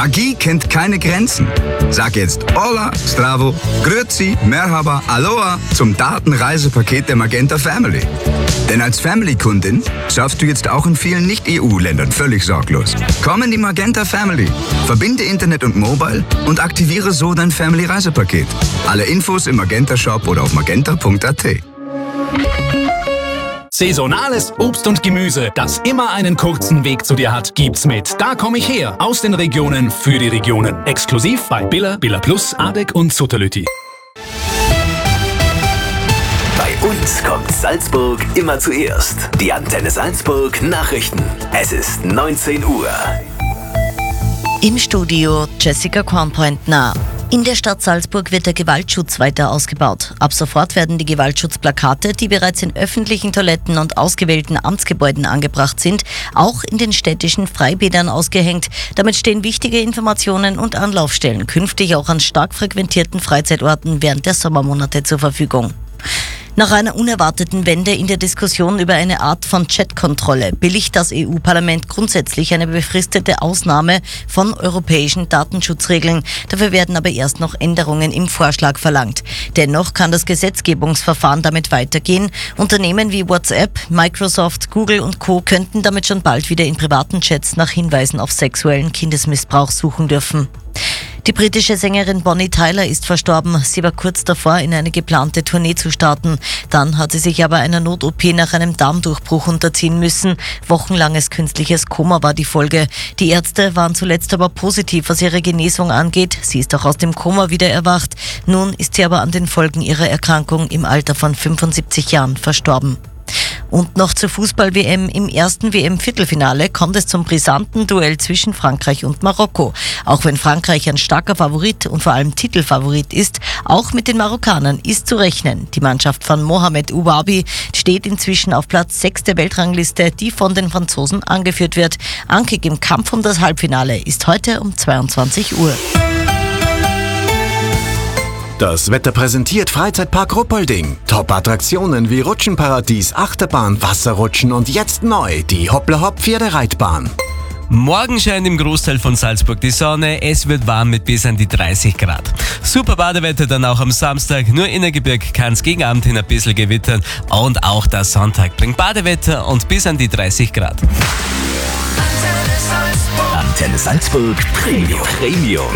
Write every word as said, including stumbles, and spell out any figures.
Magie kennt keine Grenzen. Sag jetzt Hola, Stravo, Grüezi, Merhaba, Aloha zum Datenreisepaket der Magenta Family. Denn als Family-Kundin surfst du jetzt auch in vielen Nicht-E U-Ländern völlig sorglos. Komm in die Magenta Family. Verbinde Internet und Mobile und aktiviere so dein Family-Reisepaket. Alle Infos im Magenta-Shop oder auf magenta punkt a t. Saisonales Obst und Gemüse, das immer einen kurzen Weg zu dir hat, gibt's mit Da komm ich her, aus den Regionen für die Regionen. Exklusiv bei Billa, Billa Plus, Adek und Sutterlütti. Bei uns kommt Salzburg immer zuerst. Die Antenne Salzburg Nachrichten. Es ist neunzehn Uhr. Im Studio Jessica Kornpointner. In der Stadt Salzburg wird der Gewaltschutz weiter ausgebaut. Ab sofort werden die Gewaltschutzplakate, die bereits in öffentlichen Toiletten und ausgewählten Amtsgebäuden angebracht sind, auch in den städtischen Freibädern ausgehängt. Damit stehen wichtige Informationen und Anlaufstellen künftig auch an stark frequentierten Freizeitorten während der Sommermonate zur Verfügung. Nach einer unerwarteten Wende in der Diskussion über eine Art von Chatkontrolle billigt das E U-Parlament grundsätzlich eine befristete Ausnahme von europäischen Datenschutzregeln. Dafür werden aber erst noch Änderungen im Vorschlag verlangt. Dennoch kann das Gesetzgebungsverfahren damit weitergehen. Unternehmen wie WhatsApp, Microsoft, Google und Co. könnten damit schon bald wieder in privaten Chats nach Hinweisen auf sexuellen Kindesmissbrauch suchen dürfen. Die britische Sängerin Bonnie Tyler ist verstorben. Sie war kurz davor, in eine geplante Tournee zu starten. Dann hat sie sich aber einer Not-O P nach einem Darmdurchbruch unterziehen müssen. Wochenlanges künstliches Koma war die Folge. Die Ärzte waren zuletzt aber positiv, was ihre Genesung angeht. Sie ist auch aus dem Koma wieder erwacht. Nun ist sie aber an den Folgen ihrer Erkrankung im Alter von fünfundsiebzig Jahren verstorben. Und noch zur Fußball-W M. Im ersten W M-Viertelfinale kommt es zum brisanten Duell zwischen Frankreich und Marokko. Auch wenn Frankreich ein starker Favorit und vor allem Titelfavorit ist, auch mit den Marokkanern ist zu rechnen. Die Mannschaft von Mohamed Ouabi steht inzwischen auf Platz sechs der Weltrangliste, die von den Franzosen angeführt wird. Ankick im Kampf um das Halbfinale ist heute um zweiundzwanzig Uhr. Das Wetter präsentiert Freizeitpark Ruppolding. Top-Attraktionen wie Rutschenparadies, Achterbahn, Wasserrutschen und jetzt neu die Hoppla-Hopp-Pferdereitbahn. Morgen scheint im Großteil von Salzburg die Sonne, es wird warm mit bis an die dreißig Grad. Super Badewetter dann auch am Samstag, nur Innergebirg kann es gegen Abend hin ein bisschen gewittern und auch der Sonntag bringt Badewetter und bis an die dreißig Grad. Antenne Salzburg Premium. Premium.